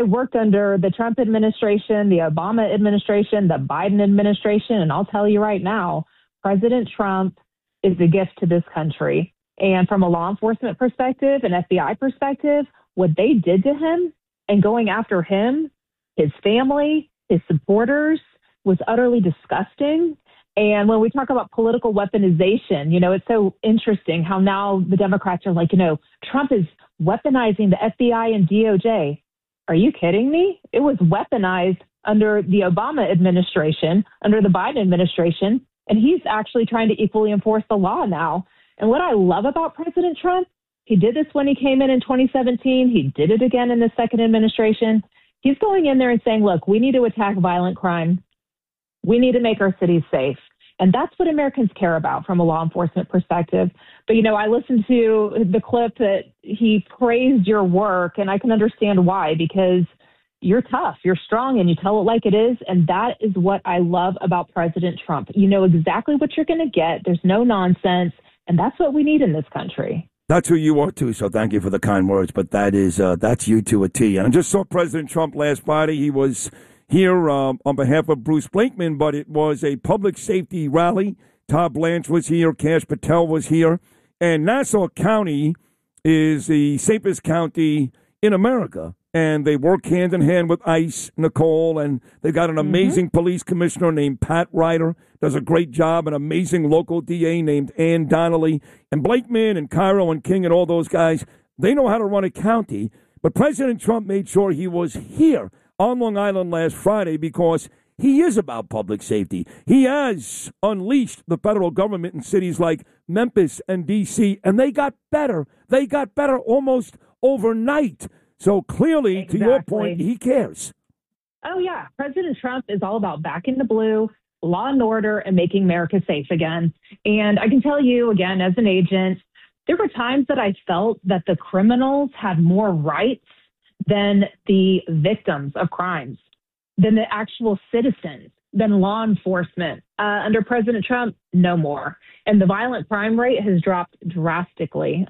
I worked under the Trump administration, the Obama administration, the Biden administration, and I'll tell you right now, President Trump is a gift to this country. And from a law enforcement perspective, an FBI perspective, what they did to him and going after him, his family, his supporters, was utterly disgusting. And when we talk about political weaponization, it's so interesting how now the Democrats are like, Trump is weaponizing the FBI and DOJ. Are you kidding me? It was weaponized under the Obama administration, under the Biden administration, and he's actually trying to equally enforce the law now. And what I love about President Trump, he did this when he came in 2017. He did it again in the second administration. He's going in there and saying, look, we need to attack violent crime. We need to make our cities safe. And that's what Americans care about from a law enforcement perspective. But, I listened to the clip that he praised your work, and I can understand why, because you're tough, you're strong, and you tell it like it is. And that is what I love about President Trump. You know exactly what you're going to get. There's no nonsense. And that's what we need in this country. That's who you are, too, so thank you for the kind words. But that's you to a T. And I just saw President Trump last Friday. He was here on behalf of Bruce Blakeman, but it was a public safety rally. Todd Blanche was here. Kash Patel was here. And Nassau County is the safest county in America. And they work hand in hand with ICE, Nicole, and they got an amazing police commissioner named Pat Ryder, does a great job, an amazing local DA named Ann Donnelly, and Blakeman and Cairo and King and all those guys, they know how to run a county. But President Trump made sure he was here on Long Island last Friday because he is about public safety. He has unleashed the federal government in cities like Memphis and D.C., and they got better. They got better almost overnight. So clearly, Exactly. To your point, he cares. Oh, yeah. President Trump is all about backing the blue, law and order, and making America safe again. And I can tell you, again, as an agent, there were times that I felt that the criminals had more rights than the victims of crimes, than the actual citizens, than law enforcement. Under President Trump, no more. And the violent crime rate has dropped drastically.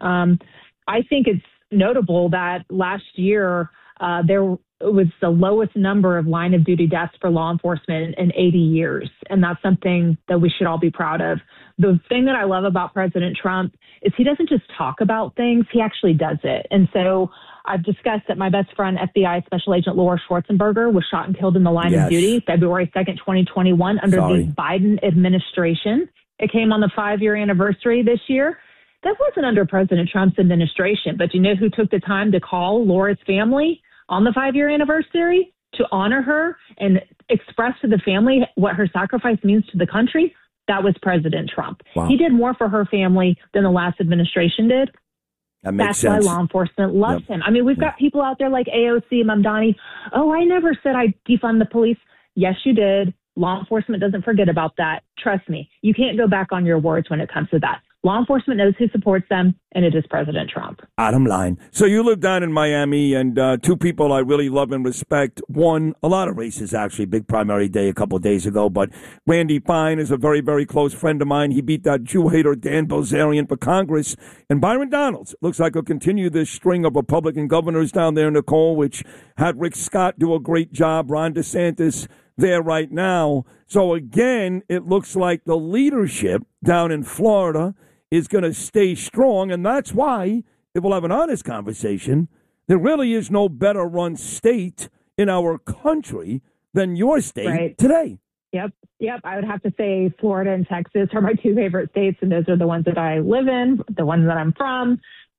I think it's notable that last year there was the lowest number of line of duty deaths for law enforcement in 80 years. And that's something that we should all be proud of. The thing that I love about President Trump is he doesn't just talk about things, he actually does it. And so I've discussed that my best friend, FBI Special Agent Laura Schwarzenberger, was shot and killed in the line of duty February 2nd, 2021 under the Biden administration. It came on the 5-year anniversary this year. That wasn't under President Trump's administration, but you know who took the time to call Laura's family on the 5-year anniversary to honor her and express to the family what her sacrifice means to the country? That was President Trump. Wow. He did more for her family than the last administration did. That makes That's sense. why law enforcement loves him. I mean, we've got people out there like AOC, Mamdani. Oh, I never said I defund the police. Yes, you did. Law enforcement doesn't forget about that. Trust me. You can't go back on your words when it comes to that. Law enforcement knows who supports them, and it is President Trump. Bottom line. So you live down in Miami, and two people I really love and respect. One, a lot of races, actually. Big primary day a couple of days ago. But Randy Fine is a very, very close friend of mine. He beat that Jew hater Dan Bilzerian for Congress. And Byron Donalds looks like he'll continue this string of Republican governors down there, Nicole, which had Rick Scott do a great job. Ron DeSantis there right now. So, again, it looks like the leadership down in Florida is going to stay strong, and that's why, if we'll have an honest conversation, there really is no better run state in our country than your state today. Yep. I would have to say Florida and Texas are my two favorite states, and those are the ones that I live in, the ones that I'm from.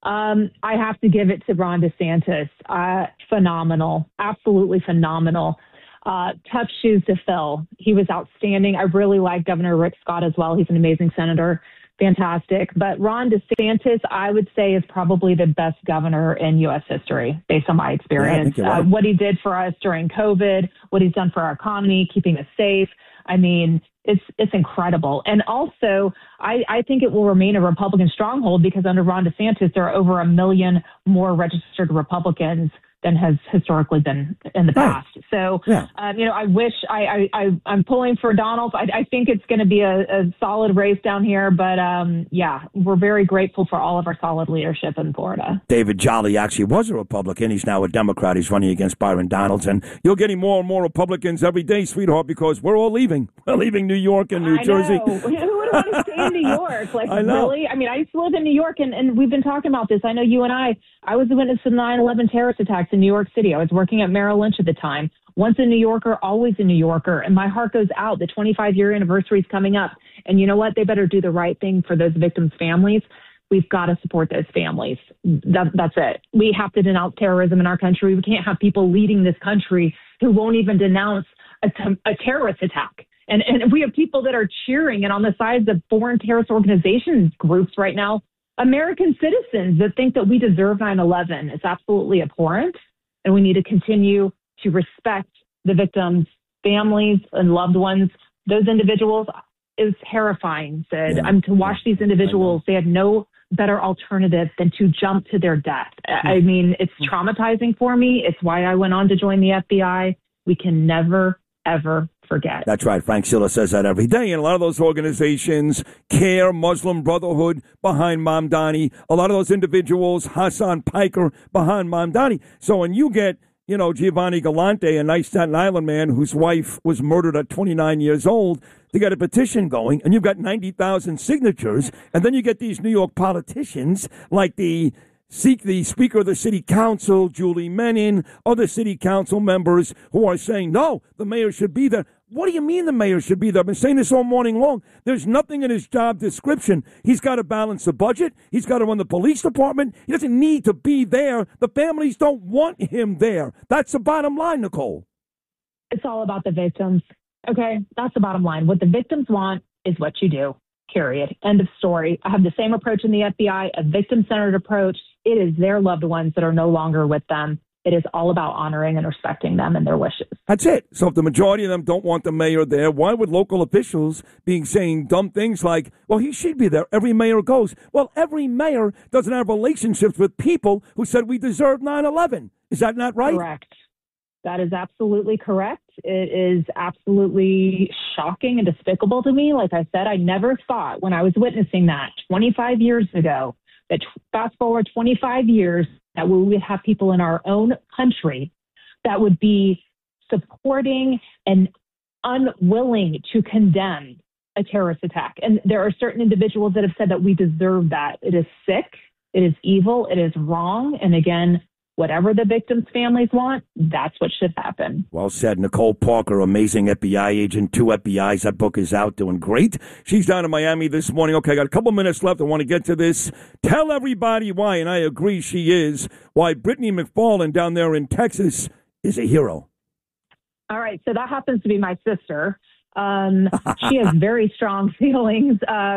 I have to give it to Ron DeSantis. Phenomenal. Absolutely phenomenal. Tough shoes to fill. He was outstanding. I really like Governor Rick Scott as well. He's an amazing senator. Fantastic. But Ron DeSantis, I would say, is probably the best governor in U.S. history, based on my experience. Yeah, right. What he did for us during COVID, what he's done for our economy, keeping us safe. I mean, it's incredible. And also, I think it will remain a Republican stronghold because under Ron DeSantis, there are over 1 million more registered Republicans than has historically been in the past. So, I wish I'm pulling for Donald. I think it's going to be a solid race down here. But, we're very grateful for all of our solid leadership in Florida. David Jolly actually was a Republican. He's now a Democrat. He's running against Byron Donalds. And you're getting more and more Republicans every day, sweetheart, because we're all leaving. We're leaving New York and New Jersey. Who would want to stay in New York? Like, really? I mean, I used to live in New York, and we've been talking about this. I know you and I was a witness to the 9/11 terrorist attacks in New York City. I was working at Merrill Lynch at the time. Once a New Yorker, always a New Yorker. And my heart goes out. The 25-year anniversary is coming up. And you know what? They better do the right thing for those victims' families. We've got to support those families. That's it. We have to denounce terrorism in our country. We can't have people leading this country who won't even denounce a terrorist attack. And we have people that are cheering and on the sides of foreign terrorist organizations groups right now, American citizens that think that we deserve 9/11. It's absolutely abhorrent. And we need to continue to respect the victims' families and loved ones. Those individuals is terrifying, Sid. To watch these individuals, they had no better alternative than to jump to their death. I mean, it's traumatizing for me. It's why I went on to join the FBI. We can never, ever forget. That's right. Frank Silla says that every day. And a lot of those organizations, CARE, Muslim Brotherhood, behind Mamdani. A lot of those individuals, Hassan Piker, behind Mamdani. So when you get, Giovanni Galante, a nice Staten Island man whose wife was murdered at 29 years old, they got a petition going, and you've got 90,000 signatures, and then you get these New York politicians like the Speaker of the City Council, Julie Menin, other City Council members who are saying, no, the mayor should be there. What do you mean the mayor should be there? I've been saying this all morning long. There's nothing in his job description. He's got to balance the budget. He's got to run the police department. He doesn't need to be there. The families don't want him there. That's the bottom line, Nicole. It's all about the victims. Okay, that's the bottom line. What the victims want is what you do, period. End of story. I have the same approach in the FBI, a victim-centered approach. It is their loved ones that are no longer with them. It is all about honoring and respecting them and their wishes. That's it. So if the majority of them don't want the mayor there, why would local officials be saying dumb things like, well, he should be there. Every mayor goes. Well, every mayor doesn't have relationships with people who said we deserve 9/11. Is that not right? Correct. That is absolutely correct. It is absolutely shocking and despicable to me. Like I said, I never thought when I was witnessing that 25 years ago, that fast forward 25 years, that we would have people in our own country that would be supporting and unwilling to condemn a terrorist attack. And there are certain individuals that have said that we deserve that. It is sick. It is evil. It is wrong. And again, whatever the victims' families want, that's what should happen. Well said. Nicole Parker, amazing FBI agent, 2 FBIs. That book is out, doing great. She's down in Miami this morning. Okay, I got a couple minutes left. I want to get to this. Tell everybody why, and I agree she is, why Brittany McFarland down there in Texas is a hero. All right, so that happens to be my sister. She has very strong feelings.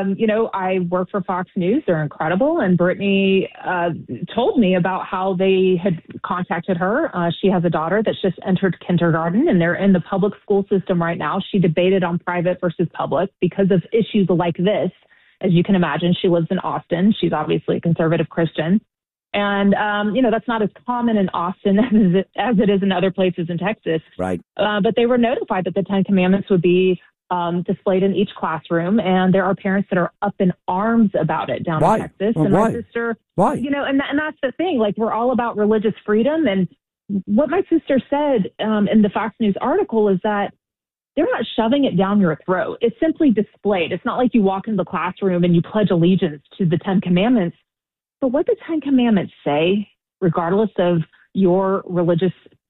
I work for Fox News. They're incredible. And Brittany told me about how they had contacted her. She has a daughter that's just entered kindergarten, and they're in the public school system right now. She debated on private versus public because of issues like this. As you can imagine, she lives in Austin. She's obviously a conservative Christian. And, that's not as common in Austin as it is in other places in Texas. Right. But they were notified that the 10 Commandments would be displayed in each classroom. And there are parents that are up in arms about it down in Texas. Well, and why? my sister, why? And that's the thing. Like, we're all about religious freedom. And what my sister said in the Fox News article is that they're not shoving it down your throat. It's simply displayed. It's not like you walk into the classroom and you pledge allegiance to the 10 Commandments. But what the 10 Commandments say, regardless of your religious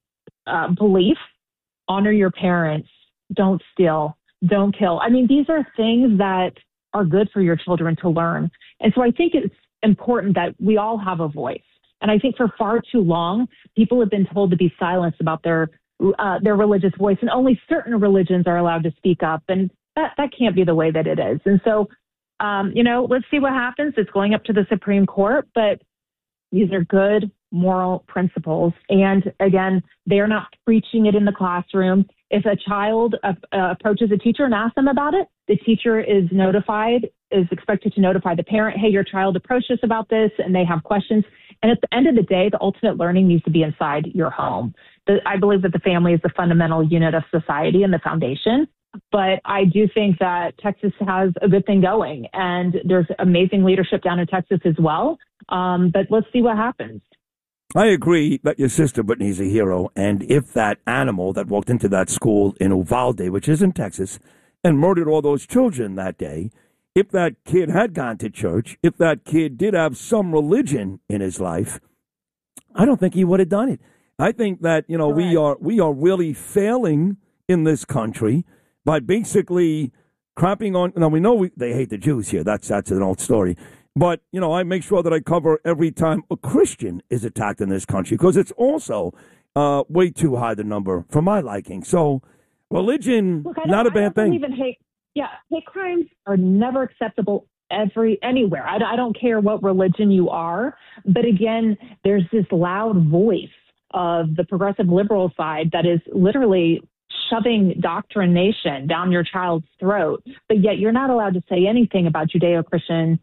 belief, honor your parents, don't steal, don't kill. I mean, these are things that are good for your children to learn. And so I think it's important that we all have a voice. And I think for far too long, people have been told to be silenced about their religious voice, and only certain religions are allowed to speak up. And that can't be the way that it is. And so, let's see what happens. It's going up to the Supreme Court, but these are good moral principles. And again, they're not preaching it in the classroom. If a child approaches a teacher and asks them about it, the teacher is expected to notify the parent, hey, your child approached us about this, and they have questions. And at the end of the day, the ultimate learning needs to be inside your home. I believe that the family is the fundamental unit of society and the foundation. But I do think that Texas has a good thing going, and there's amazing leadership down in Texas as well. But let's see what happens. I agree that your sister Brittany's a hero, and if that animal that walked into that school in Uvalde, which is in Texas, and murdered all those children that day, if that kid had gone to church, if that kid did have some religion in his life, I don't think he would have done it. I think that, we are really failing in this country by basically crapping on. Now, we know they hate the Jews here. That's an old story. But, I make sure that I cover every time a Christian is attacked in this country, because it's also way too high the number for my liking. So religion, not a bad thing. Hate crimes are never acceptable anywhere. I don't care what religion you are. But again, there's this loud voice of the progressive liberal side that is literally shoving doctrination down your child's throat, but yet you're not allowed to say anything about Judeo-Christian,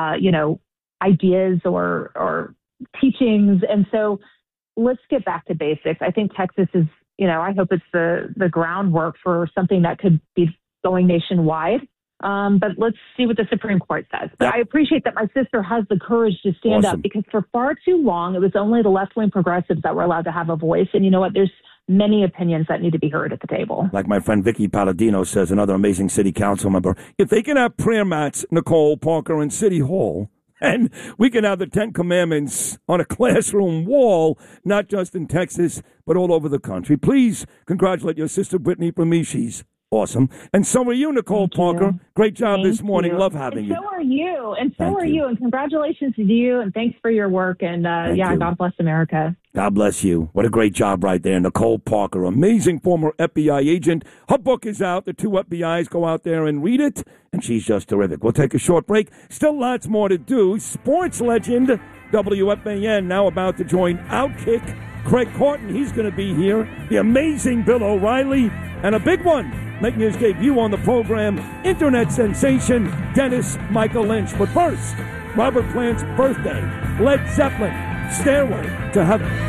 ideas or teachings. And so let's get back to basics. I think Texas is, I hope it's the groundwork for something that could be going nationwide. But let's see what the Supreme Court says. But I appreciate that my sister has the courage to stand up, because for far too long, it was only the left-wing progressives that were allowed to have a voice. And you know what? There's many opinions that need to be heard at the table. Like my friend Vicky Palladino says, another amazing city council member, if they can have prayer mats, Nicole Parker, in City Hall, and we can have the 10 Commandments on a classroom wall, not just in Texas, but all over the country. Please congratulate your sister Brittany from me. She's awesome. And so are you, Nicole Parker. Great job this morning. Love having you. So are you. And so are you. And congratulations to you. And thanks for your work. And God bless America. God bless you. What a great job right there. Nicole Parker, amazing former FBI agent. Her book is out. The two FBIs, go out there and read it. And she's just terrific. We'll take a short break. Still lots more to do. Sports legend, WFAN, now about to join Outkick. Craig Horton, he's going to be here. The amazing Bill O'Reilly. And a big one, making his debut on the program, internet sensation Dennis Michael Lynch. But first, Robert Plant's birthday, Led Zeppelin, Stairway to Heaven.